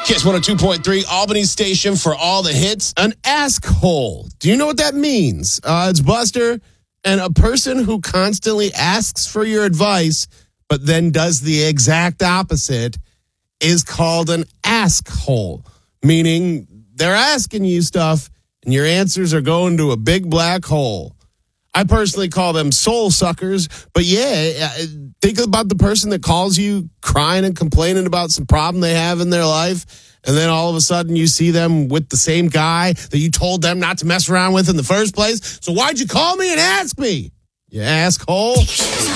Kiss 102.3, Albany station for all the hits. An ask hole. Do you know what that means? It's Buster, and a person who constantly asks for your advice, but then does the exact opposite, is called an ask hole. Meaning they're asking you stuff, and your answers are going to a big black hole. I personally call them soul suckers, but yeah, think about the person that calls you crying and complaining about some problem they have in their life, and then all of a sudden you see them with the same guy that you told them not to mess around with in the first place. So why'd you call me and ask me? You asshole.